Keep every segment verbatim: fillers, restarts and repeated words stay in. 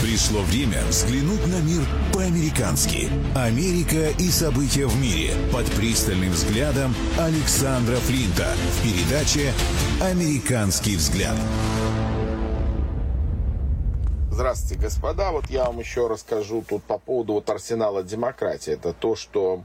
Пришло время взглянуть на мир по-американски. Америка и события в мире под пристальным взглядом Александра Флинта в передаче «Американский взгляд». Здравствуйте, господа. Вот я вам еще расскажу тут по поводу вот арсенала демократии. Это то, что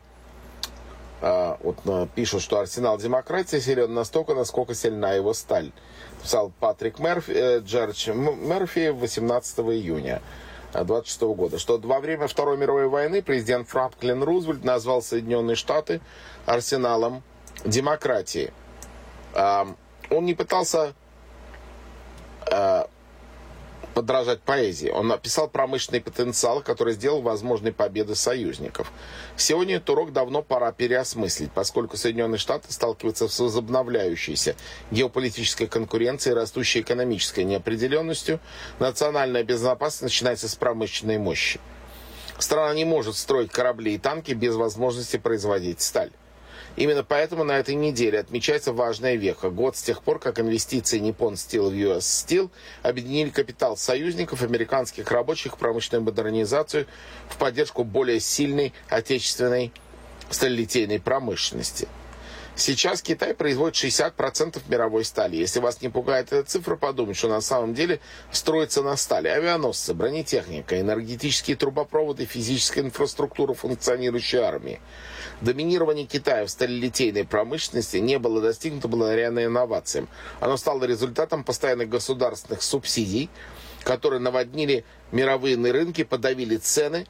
э, вот э, пишут, что арсенал демократии силен настолько, насколько сильна его сталь. Писал Патрик Мерфи, э, Джордж Мерфи восемнадцатого июня двадцать шестого года, что во время Второй мировой войны президент Франклин Рузвельт назвал Соединенные Штаты арсеналом демократии. Э, он не пытался э, подражать поэзии. Он написал промышленный потенциал, который сделал возможной победы союзников. Сегодня этот урок давно пора переосмыслить, поскольку Соединенные Штаты сталкиваются с возобновляющейся геополитической конкуренцией, растущей экономической неопределенностью. Национальная безопасность начинается с промышленной мощи. Страна не может строить корабли и танки без возможности производить сталь. Именно поэтому на этой неделе отмечается важная веха. Год с тех пор, как инвестиции Nippon Steel в ю эс Steel объединили капитал союзников, американских рабочих, в промышленную модернизацию в поддержку более сильной отечественной сталелитейной промышленности. Сейчас Китай производит шестьдесят процентов мировой стали. Если вас не пугает эта цифра, подумайте, что на самом деле строится на стали авианосцы, бронетехника, энергетические трубопроводы, физическая инфраструктура функционирующей армии. Доминирование Китая в сталелитейной промышленности не было достигнуто благодаря инновациям. Оно стало результатом постоянных государственных субсидий, которые наводнили мировые рынки, подавили цены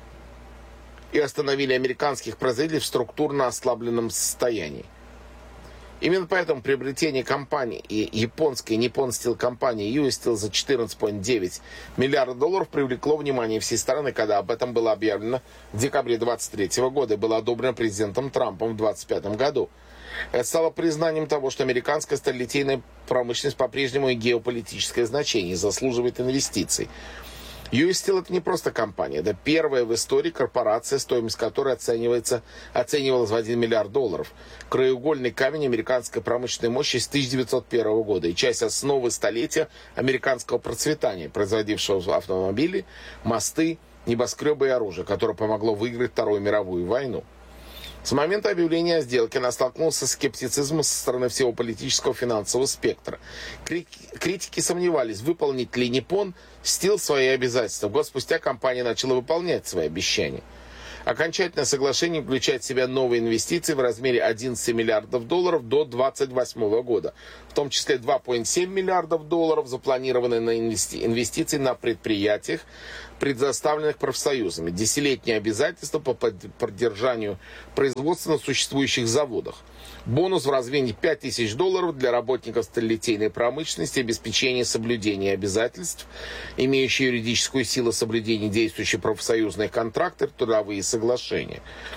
и остановили американских производителей в структурно ослабленном состоянии. Именно поэтому приобретение компании и японской Nippon Steel компании ю эс Steel за четырнадцать целых девять миллиардов долларов привлекло внимание всей страны, когда об этом было объявлено в декабре двадцать третьего года и было одобрено президентом Трампом в двадцать пятом году. Это стало признанием того, что американская сталелитейная промышленность по-прежнему и геополитическое значение, заслуживает инвестиций. ю эс Steel — это не просто компания, это первая в истории корпорация, стоимость которой оценивается, оценивалась в один миллиард долларов. Краеугольный камень американской промышленной мощи с тысяча девятьсот первого года и часть основы столетия американского процветания, производившего автомобили, мосты, небоскребы и оружие, которое помогло выиграть Вторую мировую войну. С момента объявления о сделке она столкнулась со скептицизмом со стороны всего политического финансового спектра. Критики сомневались, выполнит ли Nippon Steel свои обязательства. Год спустя компания начала выполнять свои обещания. Окончательное соглашение включает в себя новые инвестиции в размере одиннадцать миллиардов долларов до двадцать восьмого года, в том числе два целых семь десятых миллиардов долларов запланированы на инвести... инвестиции на предприятиях, предоставленных профсоюзами, десятилетние обязательства по поддержанию производства на существующих заводах, бонус в размере пять тысяч долларов для работников сталелитейной промышленности, обеспечение соблюдения обязательств, имеющие юридическую силу соблюдения действующие профсоюзные контракты, трудовые соглашения.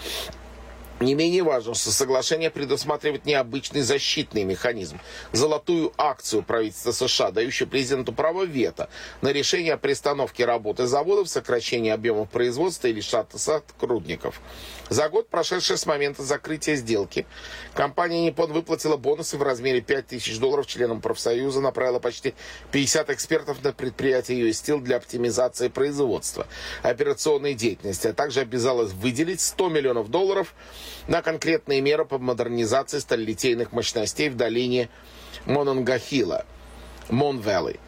Не менее важно, что соглашение предусматривает необычный защитный механизм, золотую акцию правительства США, дающую президенту право вето на решение о приостановке работы заводов, сокращении объемов производства или штата сотрудников. За год, прошедший с момента закрытия сделки, компания Nippon выплатила бонусы в размере пять тысяч долларов членам профсоюза, направила почти пятьдесят экспертов на предприятие ю эс Steel для оптимизации производства, операционной деятельности, а также обязалась выделить сто миллионов долларов на конкретные меры по модернизации сталелитейных мощностей в долине Мононгахила, Мон-Вэлли,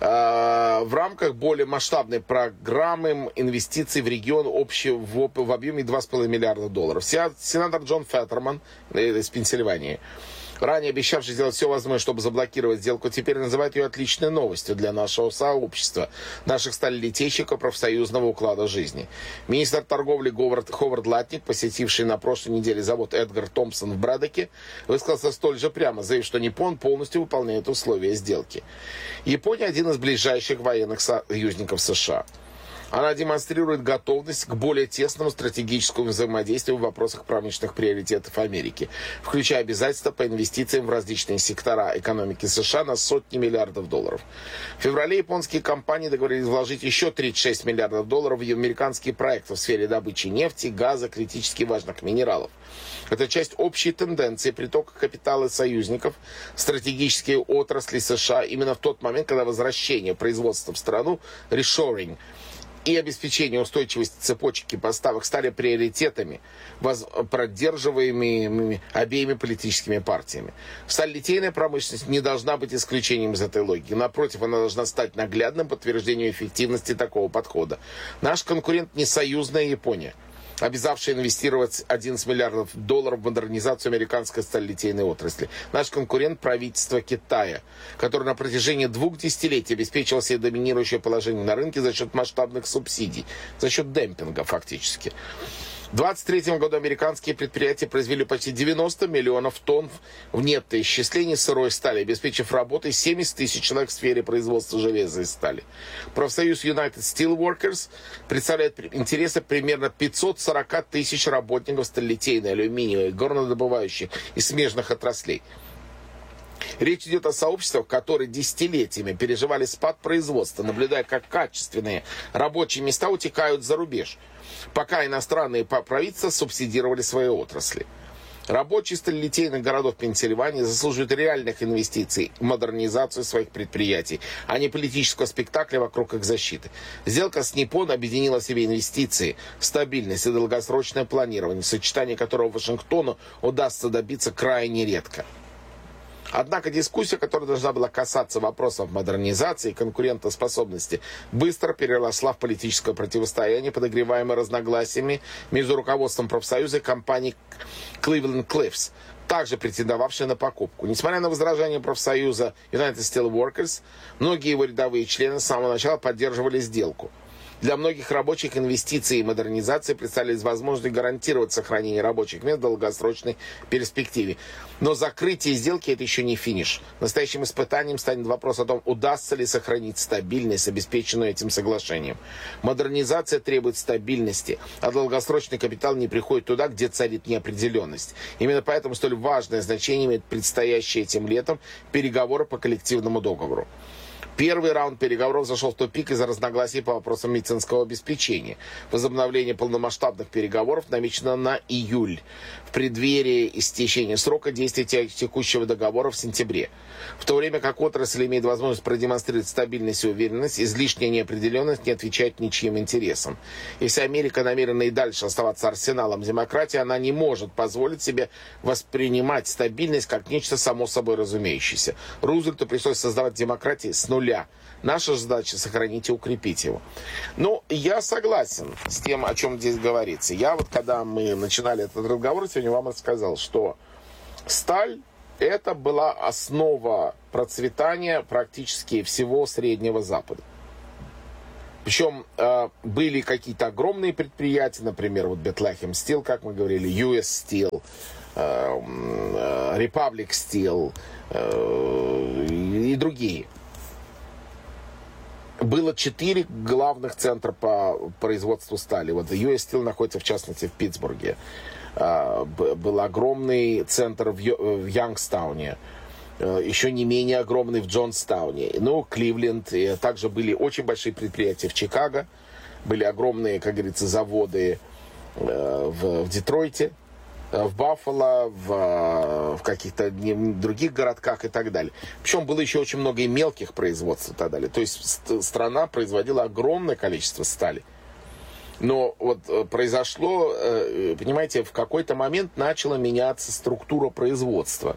в рамках более масштабной программы инвестиций в регион общего в, в объеме два целых пять десятых миллиарда долларов. Сенатор Джон Феттерман из Пенсильвании, ранее обещавший сделать все возможное, чтобы заблокировать сделку, теперь называет ее отличной новостью для нашего сообщества, наших сталелитейщиков профсоюзного уклада жизни. Министр торговли Говард, Ховард Латник, посетивший на прошлой неделе завод Эдгар Томпсон в Брэдоке, высказался столь же прямо, заявив, что Nippon полностью выполняет условия сделки. Япония — один из ближайших военных союзников США. Она демонстрирует готовность к более тесному стратегическому взаимодействию в вопросах промышленных приоритетов Америки, включая обязательства по инвестициям в различные сектора экономики США на сотни миллиардов долларов. В феврале японские компании договорились вложить еще тридцать шесть миллиардов долларов в американские проекты в сфере добычи нефти, газа, критически важных минералов. Это часть общей тенденции притока капитала союзников в стратегические отрасли США именно в тот момент, когда возвращение производства в страну, reshoring, и обеспечение устойчивости цепочки поставок стали приоритетами, поддерживаемыми обеими политическими партиями. Сталелитейная промышленность не должна быть исключением из этой логики. Напротив, она должна стать наглядным подтверждением эффективности такого подхода. Наш конкурент не союзная Япония, обязавшая инвестировать одиннадцать миллиардов долларов в модернизацию американской сталелитейной отрасли. Наш конкурент — правительство Китая, которое на протяжении двух десятилетий обеспечило себе доминирующее положение на рынке за счет масштабных субсидий, за счет демпинга фактически. В две тысячи двадцать третьем году американские предприятия произвели почти девяносто миллионов тонн в нетоисчислении сырой стали, обеспечив работой семьдесят тысяч человек в сфере производства железа и стали. Профсоюз United Steelworkers представляет интересы примерно пятьсот сорок тысяч работников сталелитейной, алюминиевой, горнодобывающих и смежных отраслей. Речь идет о сообществах, которые десятилетиями переживали спад производства, наблюдая, как качественные рабочие места утекают за рубеж, пока иностранные правительства субсидировали свои отрасли. Рабочие сталелитейных городов Пенсильвании заслуживают реальных инвестиций в модернизацию своих предприятий, а не политического спектакля вокруг их защиты. Сделка с Nippon объединила в себе инвестиции, стабильность и долгосрочное планирование, сочетание которого Вашингтону удастся добиться крайне редко. Однако дискуссия, которая должна была касаться вопросов модернизации и конкурентоспособности, быстро переросла в политическое противостояние, подогреваемое разногласиями между руководством профсоюза и компанией Cleveland Cliffs, также претендовавшей на покупку. Несмотря на возражения профсоюза United Steelworkers, многие его рядовые члены с самого начала поддерживали сделку. Для многих рабочих инвестиции и модернизации представлялись возможностью гарантировать сохранение рабочих мест в долгосрочной перспективе. Но закрытие сделки — это еще не финиш. Настоящим испытанием станет вопрос о том, удастся ли сохранить стабильность, обеспеченную этим соглашением. Модернизация требует стабильности, а долгосрочный капитал не приходит туда, где царит неопределенность. Именно поэтому столь важное значение имеет предстоящие этим летом переговоры по коллективному договору. Первый раунд переговоров зашел в тупик из-за разногласий по вопросам медицинского обеспечения. Возобновление полномасштабных переговоров намечено на июль, в преддверии истечения срока действия текущего договора в сентябре. В то время как отрасль имеет возможность продемонстрировать стабильность и уверенность, излишняя неопределенность не отвечает ничьим интересам. Если Америка намерена и дальше оставаться арсеналом демократии, она не может позволить себе воспринимать стабильность как нечто само собой разумеющееся. Рузвельту пришлось создавать демократию с нуля. Наша задача — сохранить и укрепить его. Ну, я согласен с тем, о чем здесь говорится. Я вот, когда мы начинали этот разговор, сегодня вам рассказал, что сталь — это была основа процветания практически всего Среднего Запада. Причем э, были какие-то огромные предприятия, например, вот Bethlehem Steel, как мы говорили, ю эс Steel, э, э, Republic Steel э, и другие. Было четыре главных центра по производству стали. Вот ю эс Steel находится, в частности, в Питтсбурге. Был огромный центр в Янгстауне. Еще не менее огромный в Джонстауне. Ну, Кливленд. И также были очень большие предприятия в Чикаго. Были огромные, как говорится, заводы в, в Детройте, в Баффало, в, в каких-то других городках и так далее. Причем было еще очень много и мелких производств и так далее. То есть страна производила огромное количество стали. Но вот произошло, понимаете, в какой-то момент начала меняться структура производства.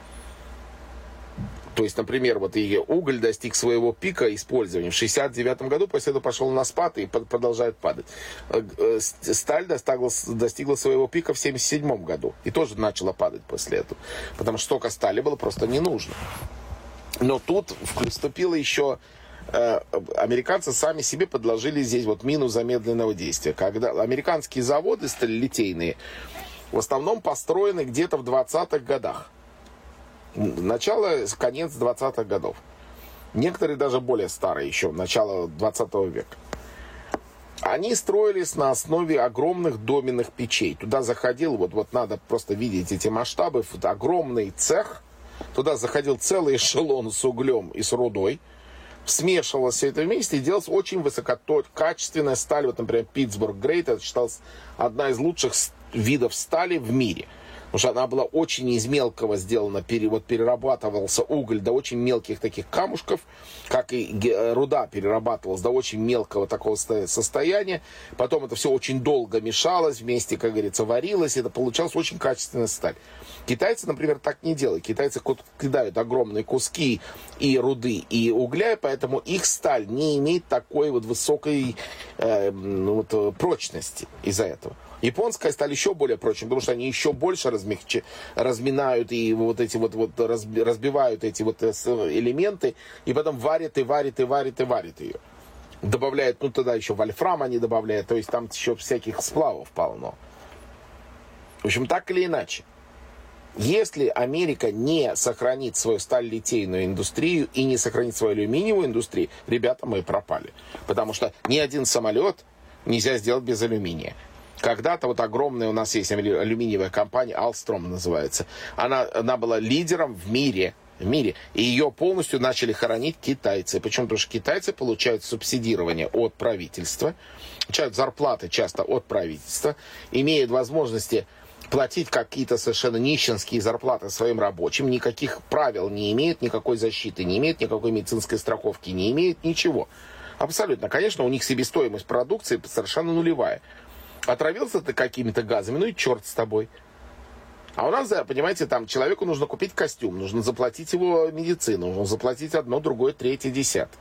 То есть, например, вот и уголь достиг своего пика использования в шестьдесят девятом году, после этого пошел на спад и продолжает падать. Сталь достигла, достигла своего пика в семьдесят седьмом году и тоже начала падать после этого, потому что столько стали было просто не нужно. Но тут вступило еще... Американцы сами себе подложили здесь вот мину замедленного действия. Когда американские заводы сталелитейные в основном построены где-то в двадцатых годах. Начало, конец двадцатых годов. Некоторые даже более старые еще, начало двадцатого века. Они строились на основе огромных доменных печей. Туда заходил, вот, вот надо просто видеть эти масштабы, вот огромный цех. Туда заходил целый эшелон с углем и с рудой. Смешивалось все это вместе и делалась очень высококачественная сталь. Вот, например, Питтсбург Грейт, это считалось одна из лучших видов стали в мире. Потому что она была очень из мелкого сделана, пере, вот перерабатывался уголь до очень мелких таких камушков, как и руда перерабатывалась до очень мелкого такого состояния. Потом это все очень долго мешалось, вместе, как говорится, варилось, и это получалась очень качественная сталь. Китайцы, например, так не делают. Китайцы кидают огромные куски и руды, и угля, и поэтому их сталь не имеет такой вот высокой э, вот, прочности из-за этого. Японская сталь еще более прочная, потому что они еще больше размягчи, разминают и вот эти вот, вот разбивают эти вот элементы, и потом варят и варят и варят и варят ее. Добавляют, ну тогда еще вольфрам они добавляют, то есть там еще всяких сплавов полно. В общем, так или иначе. Если Америка не сохранит свою сталь-литейную индустрию и не сохранит свою алюминиевую индустрию, ребята, мы пропали. Потому что ни один самолет нельзя сделать без алюминия. Когда-то вот огромная у нас есть алюминиевая компания, Alstom называется. Она, она была лидером в мире. В мире. И ее полностью начали хоронить китайцы. Почему? Потому что китайцы получают субсидирование от правительства, получают зарплаты часто от правительства, имеют возможности платить какие-то совершенно нищенские зарплаты своим рабочим, никаких правил не имеют, никакой защиты не имеют, никакой медицинской страховки не имеют, ничего. Абсолютно. Конечно, у них себестоимость продукции совершенно нулевая. Отравился ты какими-то газами, ну и черт с тобой. А у нас, понимаете, там человеку нужно купить костюм, нужно заплатить его медицину, нужно заплатить одно, другое, третье, десятое.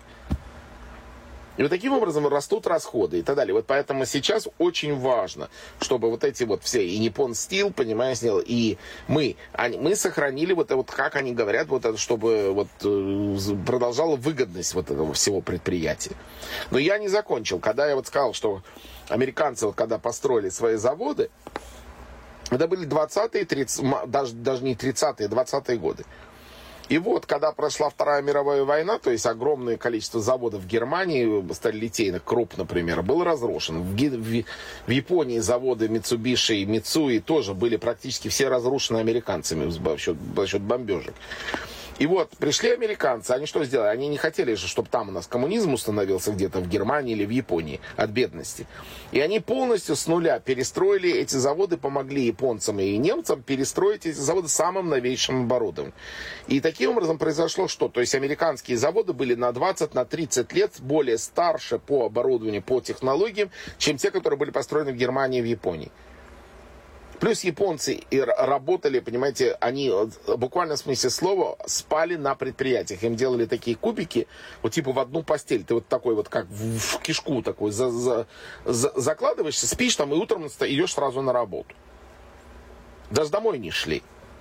И вот таким образом растут расходы и так далее. Вот поэтому сейчас очень важно, чтобы вот эти вот все, и Nippon Steel, понимаете, и мы, они, мы сохранили вот это вот, как они говорят, вот это, чтобы вот продолжала выгодность вот этого всего предприятия. Но я не закончил. Когда я вот сказал, что американцы, вот когда построили свои заводы, это были двадцатые, тридцатые, даже, даже не тридцатые, двадцатые годы. И вот, когда прошла Вторая мировая война, то есть огромное количество заводов в Германии, сталелитейных, круп, например, было разрушено. В, в, в Японии заводы Mitsubishi и Mitsui тоже были практически все разрушены американцами за счет, за счет бомбежек. И вот пришли американцы, они что сделали? Они не хотели же, чтобы там у нас коммунизм установился где-то в Германии или в Японии от бедности. И они полностью с нуля перестроили эти заводы, помогли японцам и немцам перестроить эти заводы самым новейшим оборудованием. И таким образом произошло что? То есть американские заводы были на двадцать, на тридцать лет более старше по оборудованию, по технологиям, чем те, которые были построены в Германии и в Японии. Плюс японцы и работали, понимаете, они буквально в смысле слова спали на предприятиях. Им делали такие кубики, вот типа в одну постель. Ты вот такой вот, как в, в кишку такой, за, за, за, закладываешься, спишь там и утром идешь сразу на работу. Даже домой не шли.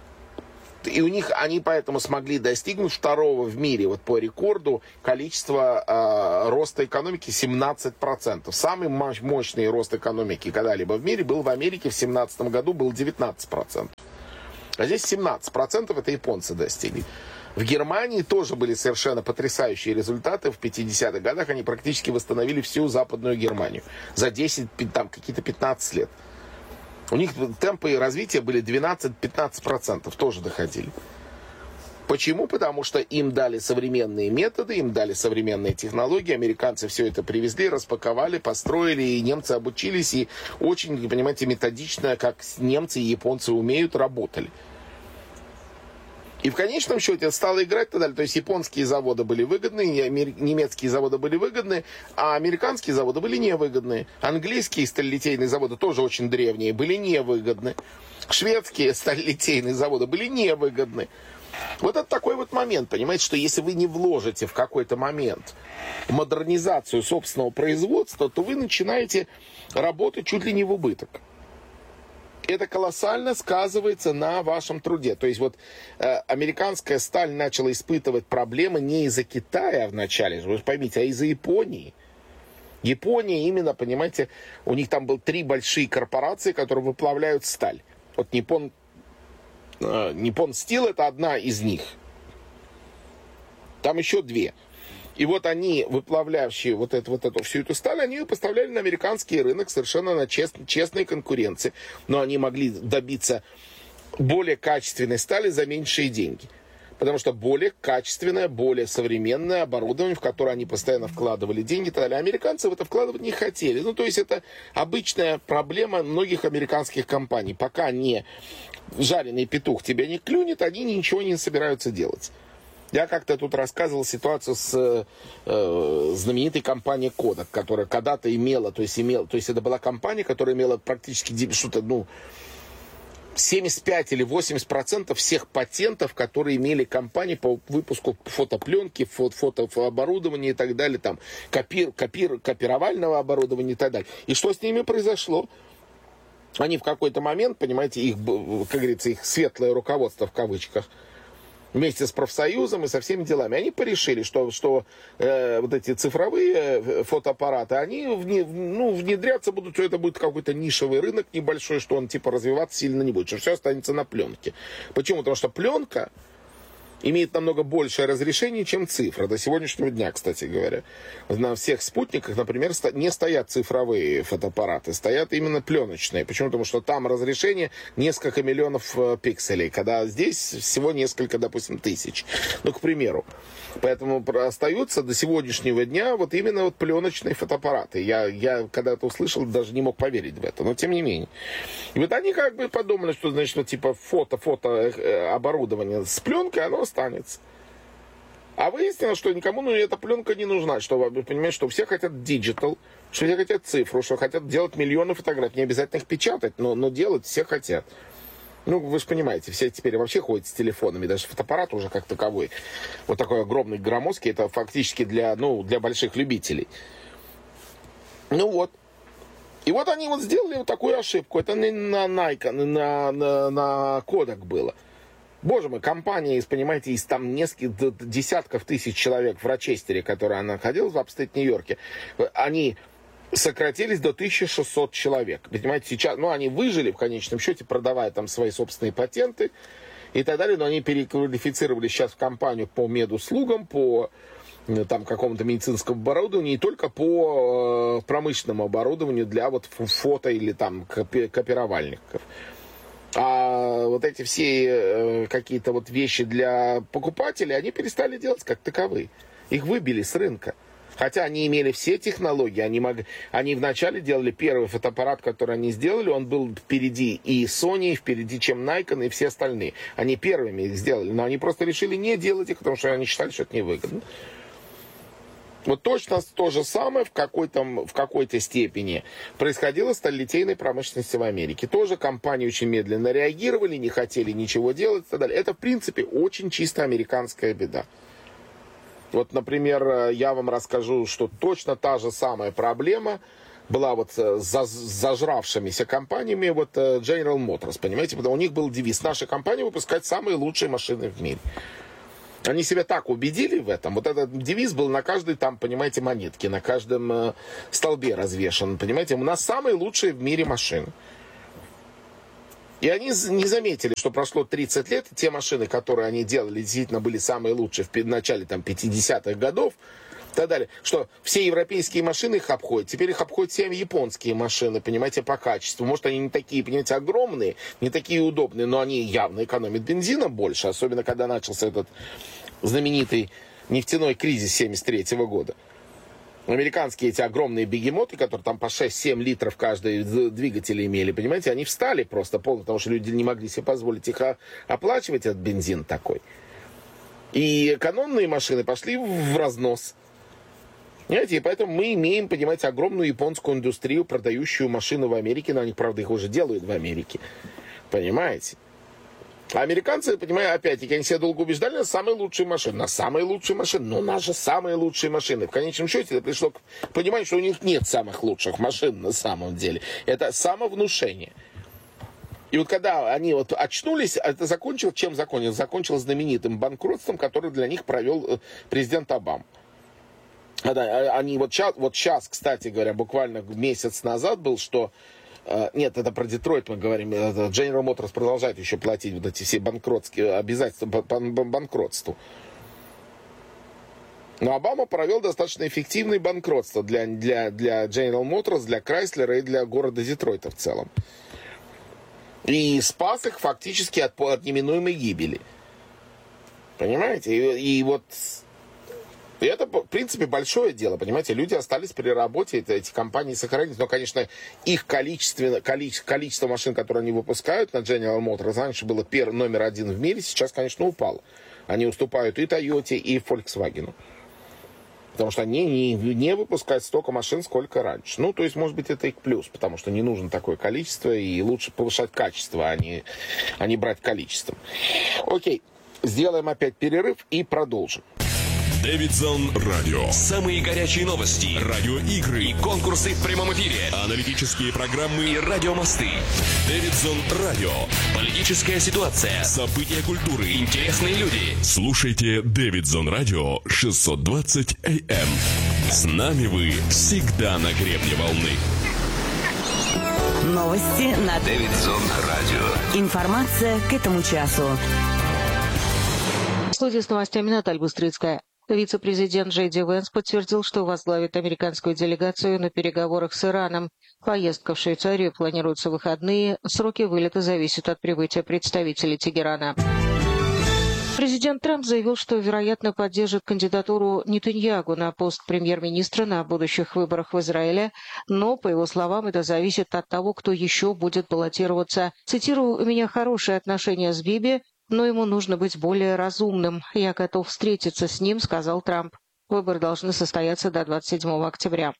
И у них, они поэтому смогли достигнуть второго в мире, вот по рекорду, количества э, роста экономики семнадцать процентов. Самый мощный рост экономики когда-либо в мире был в Америке в семнадцатом году, был девятнадцать процентов. А здесь семнадцать процентов это японцы достигли. В Германии тоже были совершенно потрясающие результаты. В пятидесятых годах они практически восстановили всю Западную Германию за десять, там, какие-то пятнадцать лет. У них темпы развития были двенадцать-пятнадцать процентов, тоже доходили. Почему? Потому что им дали современные методы, им дали современные технологии, американцы все это привезли, распаковали, построили, и немцы обучились, и очень, понимаете, методично, как немцы и японцы умеют, работали. И в конечном счете стало играть и так далее. То есть японские заводы были выгодны, немецкие заводы были выгодны, а американские заводы были невыгодны. Английские сталелитейные заводы, тоже очень древние, были невыгодны. Шведские сталелитейные заводы были невыгодны. Вот это такой вот момент, понимаете, что если вы не вложите в какой-то момент модернизацию собственного производства, то вы начинаете работать чуть ли не в убыток. Это колоссально сказывается на вашем труде. То есть вот э, американская сталь начала испытывать проблемы не из-за Китая вначале, вы поймите, а из-за Японии. Япония именно, понимаете, у них там было три большие корпорации, которые выплавляют сталь. Вот Nippon, э, Nippon Steel это одна из них. Там еще две. И вот они, выплавляющие вот эту, вот эту, всю эту сталь, они ее поставляли на американский рынок совершенно на чест, честной конкуренции. Но они могли добиться более качественной стали за меньшие деньги. Потому что более качественное, более современное оборудование, в которое они постоянно вкладывали деньги и так далее. Американцы в это вкладывать не хотели. Ну, то есть это обычная проблема многих американских компаний. Пока не жареный петух тебя не клюнет, они ничего не собираются делать. Я как-то тут рассказывал ситуацию с э, знаменитой компанией Kodak, которая когда-то имела, то есть имела, то есть это была компания, которая имела практически что-то, ну, семьдесят пять или восемьдесят процентов всех патентов, которые имели компании по выпуску фотопленки, фото, фотооборудования и так далее, там, копир, копир, копировального оборудования и так далее. И что с ними произошло? Они в какой-то момент, понимаете, их, как говорится, их светлое руководство в кавычках, вместе с профсоюзом и со всеми делами, они порешили, что, что э, вот эти цифровые фотоаппараты, они вне, ну, внедряться будут, что это будет какой-то нишевый рынок небольшой, что он типа развиваться сильно не будет, что все останется на пленке. Почему? Потому что пленка имеет намного большее разрешение, чем цифра. До сегодняшнего дня, кстати говоря. На всех спутниках, например, не стоят цифровые фотоаппараты, стоят именно пленочные. Почему? Потому что там разрешение несколько миллионов пикселей, когда здесь всего несколько, допустим, тысяч. Ну, к примеру. Поэтому остаются до сегодняшнего дня вот именно вот пленочные фотоаппараты. Я, я когда это услышал, даже не мог поверить в это. Но тем не менее. И вот они как бы подумали, что, значит, вот, типа фото, фото оборудование с пленкой, оно останется. А выяснилось, что никому ну, эта пленка не нужна. Что вы понимаете, что все хотят диджитал, что все хотят цифру, что хотят делать миллионы фотографий. Не обязательно их печатать, но, но делать все хотят. Ну, вы же понимаете, все теперь вообще ходят с телефонами, даже фотоаппарат уже как таковой. Вот такой огромный громоздкий, это фактически для, ну, для больших любителей. Ну вот. И вот они вот сделали вот такую ошибку. Это не на Nikon, на, на, на Kodak было. Боже мой, компания, понимаете, из там нескольких десятков тысяч человек в Рочестере, которая находилась в апстейт Нью-Йорке, они сократились до тысячи шестисот человек. Понимаете, сейчас, ну, они выжили в конечном счете, продавая там свои собственные патенты и так далее, но они переквалифицировались сейчас в компанию по медуслугам, по там какому-то медицинскому оборудованию, не только по э, промышленному оборудованию для вот фото или там копи- копировальников. А вот эти все э, какие-то вот вещи для покупателей, они перестали делать как таковые. Их выбили с рынка. Хотя они имели все технологии. Они, могли, они вначале делали первый фотоаппарат, который они сделали. Он был впереди и Sony, впереди, чем Nikon и все остальные. Они первыми их сделали. Но они просто решили не делать их, потому что они считали, что это невыгодно. Вот точно то же самое в какой-то, в какой-то степени происходило с сталелитейной промышленностью в Америке. Тоже компании очень медленно реагировали, не хотели ничего делать и так далее. Это, в принципе, очень чисто американская беда. Вот, например, я вам расскажу, что точно та же самая проблема была вот с зажравшимися компаниями, вот General Motors, понимаете, потому что у них был девиз: наша компания выпускает самые лучшие машины в мире. Они себя так убедили в этом. Вот этот девиз был на каждой, там, понимаете, монетке, на каждом э, столбе развешен. Понимаете, у нас самые лучшие в мире машины. И они не заметили, что прошло тридцать лет, и те машины, которые они делали, действительно были самые лучшие в начале там, пятидесятых годов, и так далее, что все европейские машины их обходят, теперь их обходят все японские машины, понимаете, по качеству. Может, они не такие, понимаете, огромные, не такие удобные, но они явно экономят бензина больше, особенно когда начался этот знаменитый нефтяной кризис семьдесят третьего года. Американские эти огромные бегемоты, которые там по шесть-семь литров каждый двигатель имели, понимаете, они встали просто полностью, потому что люди не могли себе позволить их оплачивать, этот бензин такой. И экономные машины пошли в разнос. Понимаете, и поэтому мы имеем, понимаете, огромную японскую индустрию, продающую машины в Америке, но они, правда, их уже делают в Америке. Понимаете? А американцы, понимаете, опять-таки, они себя долго убеждали, на самые лучшие машины. На самые лучшие машины. Ну, наши самые лучшие машины. В конечном счете, это пришло к пониманию, что у них нет самых лучших машин на самом деле. Это самовнушение. И вот когда они вот очнулись, это закончилось, чем закончилось? Закончилось знаменитым банкротством, которое для них провел президент Обама. Они вот сейчас, вот сейчас, кстати говоря, буквально месяц назад был, что... Нет, это про Детройт мы говорим. General Motors продолжает еще платить вот эти все банкротские обязательства по банкротству. Но Обама провел достаточно эффективное банкротство для, для, для General Motors, для Chrysler и для города Детройта в целом. И спас их фактически от, от неминуемой гибели. Понимаете? И, и вот это, в принципе, большое дело, понимаете? Люди остались при работе, эти компании сохранились. Но, конечно, их количество, количество, количество машин, которые они выпускают на General Motors, раньше было пер, номер один в мире, сейчас, конечно, упало. Они уступают и Toyota, и Volkswagen. Потому что они не, не выпускают столько машин, сколько раньше. Ну, то есть, может быть, это и плюс, потому что не нужно такое количество, и лучше повышать качество, а не, а не брать количеством. Окей, сделаем опять перерыв и продолжим. Дэвидсон Радио. Самые горячие новости, радиоигры и конкурсы в прямом эфире, аналитические программы и радиомосты. Дэвидсон Радио. Политическая ситуация, события культуры, интересные люди. Слушайте Дэвидсон Радио шестьсот двадцать эй эм. С нами вы всегда на гребне волны. Новости на Дэвидсон Радио. Информация к этому часу. В студии с новостями Наталья Быстрицкая. Вице-президент Джей Ди Венс подтвердил, что возглавит американскую делегацию на переговорах с Ираном. Поездка в Швейцарию планируется в выходные. Сроки вылета зависят от прибытия представителей Тегерана. Президент Трамп заявил, что, вероятно, поддержит кандидатуру Нетаньяху на пост премьер-министра на будущих выборах в Израиле, но, по его словам, это зависит от того, кто еще будет баллотироваться. Цитирую: «У меня хорошие отношения с Биби, но ему нужно быть более разумным. Я готов встретиться с ним», — сказал Трамп. Выборы должны состояться до двадцать седьмого октября.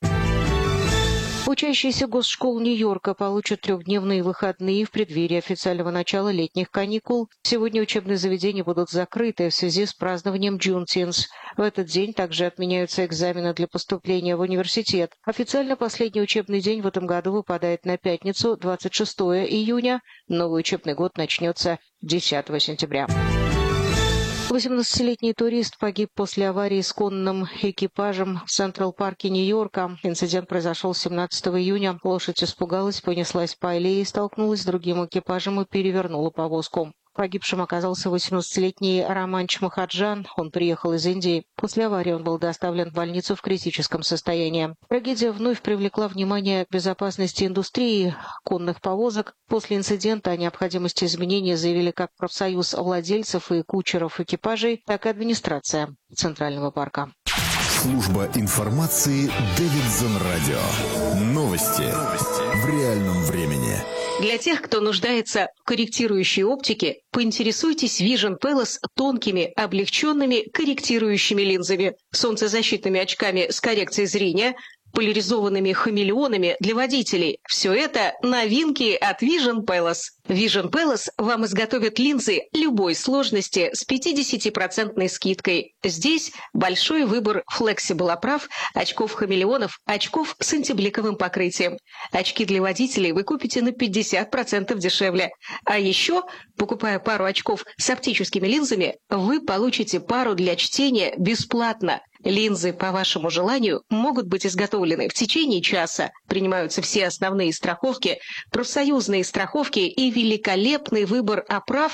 Учащиеся госшкол Нью-Йорка получат трехдневные выходные в преддверии официального начала летних каникул. Сегодня учебные заведения будут закрыты в связи с празднованием Juneteenth. В этот день также отменяются экзамены для поступления в университет. Официально последний учебный день в этом году выпадает на пятницу, двадцать шестого июня. Новый учебный год начнется десятого сентября. восемнадцатилетний турист погиб после аварии с конным экипажем в Централ-парке Нью-Йорка. Инцидент произошел семнадцатого июня. Лошадь испугалась, понеслась по аллее, столкнулась с другим экипажем и перевернула повозку. Погибшим оказался восемнадцатилетний Романч Махаджан. Он приехал из Индии. После аварии он был доставлен в больницу в критическом состоянии. Трагедия вновь привлекла внимание к безопасности индустрии конных повозок. После инцидента о необходимости изменения заявили как профсоюз владельцев и кучеров экипажей, так и администрация Центрального парка. Служба информации Дэвидсон Радио. Новости в реальном времени. Для тех, кто нуждается в корректирующей оптике, поинтересуйтесь Vision Palace тонкими, облегченными корректирующими линзами, солнцезащитными очками с коррекцией зрения, поляризованными хамелеонами для водителей. Все это новинки от Vision Palace. Vision Palace вам изготовит линзы любой сложности с пятидесятипроцентной скидкой. Здесь большой выбор флексибл оправ, очков-хамелеонов, очков с антибликовым покрытием. Очки для водителей вы купите на пятьдесят процентов дешевле. А еще, покупая пару очков с оптическими линзами, вы получите пару для чтения бесплатно. Линзы по вашему желанию могут быть изготовлены в течение часа. Принимаются все основные страховки, профсоюзные страховки и великолепный выбор оправ